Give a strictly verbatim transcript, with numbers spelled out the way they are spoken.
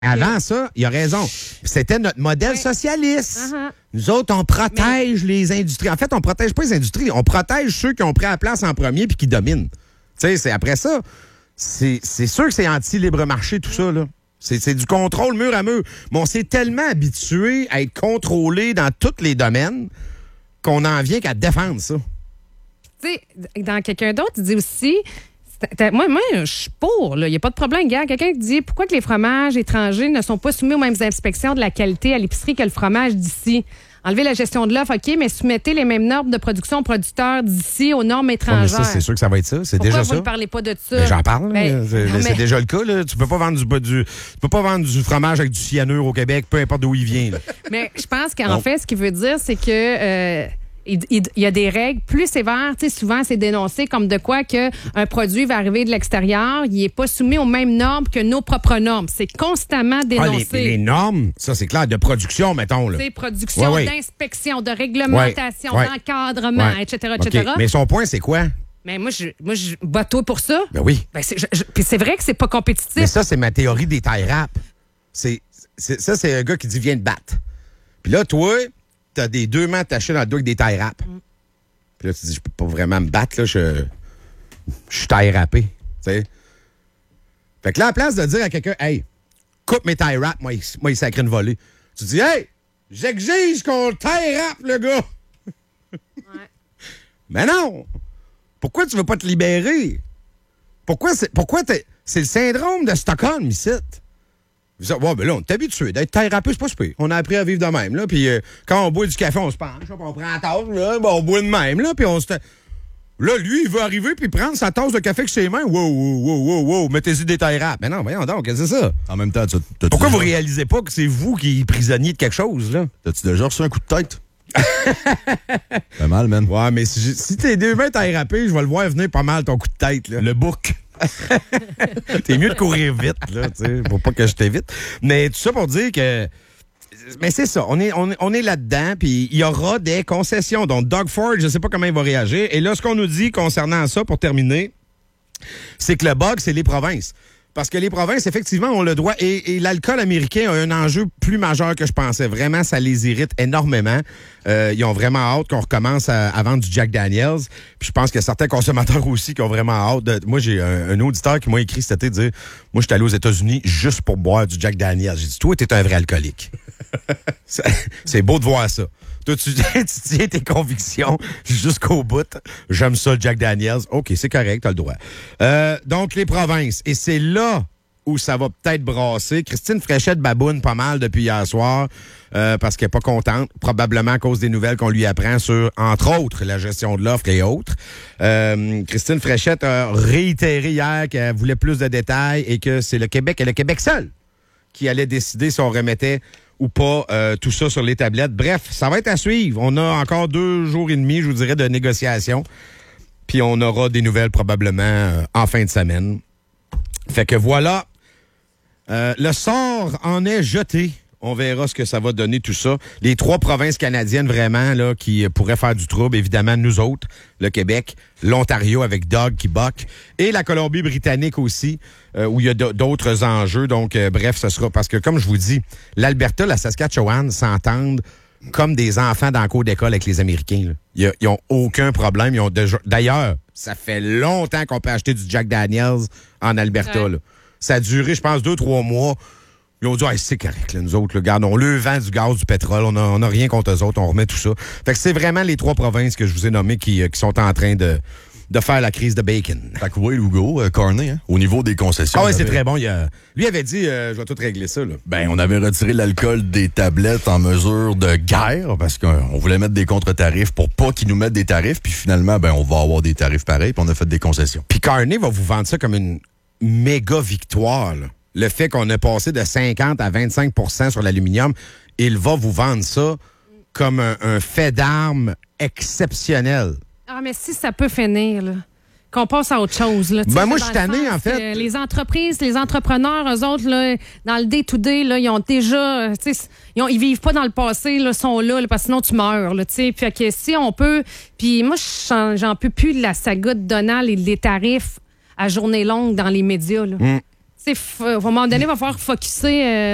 Avant ça, il a raison. C'était notre modèle Oui. socialiste. Uh-huh. Nous autres, on protège les industries. En fait, on protège pas les industries, on protège ceux qui ont pris la place en premier puis qui dominent. Tu sais, c'est après ça, c'est, c'est sûr que c'est anti-libre marché, tout ça, là. C'est, c'est du contrôle mur à mur. Mais on s'est tellement habitué à être contrôlé dans tous les domaines qu'on en vient qu'à défendre ça. Tu sais, dans quelqu'un d'autre, il dit aussi... T'as- Moi, moi, je suis pour. Il n'y a pas de problème. Gars. Quelqu'un qui dit pourquoi que les fromages étrangers ne sont pas soumis aux mêmes inspections de la qualité à l'épicerie que le fromage d'ici. Enlevez la gestion de l'offre, OK, mais soumettez les mêmes normes de production aux producteurs d'ici aux normes Ouais, mais étrangères. ça, c'est sûr que ça va être ça. C'est Pourquoi déjà vous ça. ne parlez pas de ça? Ben, j'en parle. Ben, là. c'est, non, mais- c'est déjà le cas. Là. Tu peux pas vendre du, du tu peux pas vendre du fromage avec du cyanure au Québec, peu importe d'où il vient. Là. Mais je pense qu'en Non. fait, ce qu'il veut dire, c'est que euh, il, il- il y a des règles plus sévères. Tu sais, souvent, c'est dénoncé comme de quoi que un produit va arriver de l'extérieur, il n'est pas soumis aux mêmes normes que nos propres normes. C'est constamment Ah, dénoncé. les, les normes, ça c'est clair, de production, mettons. Là. C'est production, Ouais, ouais. d'inspection, de réglementation, Ouais, ouais. d'encadrement, Ouais. et cetera, et OK. cetera. Mais son point, c'est quoi? Mais moi, je, moi, je bateau pour ça. Ben oui. Ben, c'est, je- je- puis c'est vrai que c'est pas compétitif. Mais ça, c'est ma théorie des tie wraps. C'est, c'est, ça, c'est un gars qui dit viens te battre. Puis là, toi, t'as des deux mains attachées dans le dos avec des tie wraps. Mm. Puis là, tu dis, je peux pas vraiment me battre, là, je, je suis tie wrappé. Tu sais? Fait que là, à la place de dire à quelqu'un, hey, coupe mes tie wraps, moi, il, moi, il sacré une volée. Tu dis, hey, j'exige qu'on tie wrap, le gars. Mais non! Pourquoi tu veux pas te libérer? Pourquoi c'est, pourquoi t'es, c'est le syndrome de Stockholm, ici. Vous dites, ouais, ben là, on est habitué d'être taille rapide, c'est pas super. On a appris à vivre de même, là. Puis euh, quand on boit du café, on se penche, là, puis on prend la tasse, là, ben, on boit de même, là, puis on se. Là, lui, il veut arriver puis prendre sa tasse de café avec ses mains. Wow, wow, wow, wow, wow, mettez-y des tailles rap. Mais non, voyons donc, qu'est-ce que c'est ça? En même temps, tu as Pourquoi vous réalisez pas que c'est vous qui êtes prisonnier de quelque chose, là? T'as-tu déjà reçu un coup de tête? Fait mal, man. Ouais, mais si, si t'es deux mains taille râpées, je vais le voir venir pas mal ton coup de tête, là. Le bouc. T'es mieux de courir vite, là, tu sais, pour pas que je t'évite. Mais tout ça pour dire que. Mais c'est ça, on est, on est, on est là-dedans, puis il y aura des concessions. Donc, Doug Ford, je sais pas comment il va réagir. Et là, ce qu'on nous dit concernant ça, pour terminer, c'est que le bug, c'est les provinces. Parce que les provinces, effectivement, ont le droit. Et, et l'alcool américain a un enjeu plus majeur que je pensais. Vraiment, ça les irrite énormément. Euh, ils ont vraiment hâte qu'on recommence à, à vendre du Jack Daniels. Puis je pense qu'il y a certains consommateurs aussi qui ont vraiment hâte. De... Moi, j'ai un, un auditeur qui m'a écrit cet été dire « Moi, je suis allé aux États-Unis juste pour boire du Jack Daniels. » J'ai dit « Toi, t'es un vrai alcoolique. » C'est c'est beau de voir ça. Toi, tu, tu tiens tes convictions jusqu'au bout. J'aime ça, le Jack Daniels. OK, c'est correct, t'as le droit. Euh, donc, les provinces. Et c'est là où ça va peut-être brasser. Christine Fréchette baboune pas mal depuis hier soir euh, parce qu'elle n'est pas contente, probablement à cause des nouvelles qu'on lui apprend sur, entre autres, la gestion de l'offre et autres. Euh, Christine Fréchette a réitéré hier qu'elle voulait plus de détails et que c'est le Québec et le Québec seul qui allait décider si on remettait ou pas euh, tout ça sur les tablettes. Bref, ça va être à suivre. On a encore deux jours et demi, je vous dirais, de négociations. Puis on aura des nouvelles probablement euh, en fin de semaine. Fait que voilà. Euh, le sort en est jeté. On verra ce que ça va donner tout ça. Les trois provinces canadiennes vraiment là qui pourraient faire du trouble, évidemment nous autres, le Québec, l'Ontario avec Doug qui boque et la Colombie-Britannique aussi euh, où il y a d'autres enjeux. Donc euh, bref, ce sera parce que comme je vous dis, l'Alberta, la Saskatchewan s'entendent comme des enfants dans le cours d'école avec les Américains. Là. Ils, a, ils ont aucun problème. Ils ont déjà, d'ailleurs, ça fait longtemps qu'on peut acheter du Jack Daniels en Alberta. Ouais. Là. Ça a duré, je pense, deux, trois mois. Ils ont dit, ah, c'est correct, là, nous autres, là, regarde, on le vend du gaz, du pétrole, on n'a on a rien contre eux autres, on remet tout ça. Fait que c'est vraiment les trois provinces que je vous ai nommées qui, qui sont en train de, de faire la crise de bacon. Fait que oui, Hugo, euh, Carney, hein, au niveau des concessions. Ah ouais, on c'est avait- très bon. Il a, lui avait dit, euh, je vais tout régler ça. Là. Ben, on avait retiré l'alcool des tablettes en mesure de guerre parce qu'on voulait mettre des contre-tarifs pour pas qu'ils nous mettent des tarifs. Puis finalement, ben, on va avoir des tarifs pareils puis on a fait des concessions. Puis Carney va vous vendre ça comme une méga victoire. Là. Le fait qu'on a passé de cinquante à vingt-cinq pour cent sur l'aluminium, il va vous vendre ça comme un, un fait d'armes exceptionnel. Ah, mais si ça peut finir, là. Qu'on passe à autre chose. Là, tu Ben sais, moi, dans je suis le tanné, sens en fait. que Les entreprises, les entrepreneurs, eux autres, là, dans le day-to-day, là, ils ont déjà. euh, tu sais, Ils, ont- ils vivent pas dans le passé, là, sont là, là, parce que sinon tu meurs. Là, tu sais. Puis que si on peut. Puis moi, j'en j'en peux plus de la saga de Donald et des tarifs à journée longue dans les médias. Là. Mm. Tu sais, f- à un moment donné, il va falloir focusser. euh,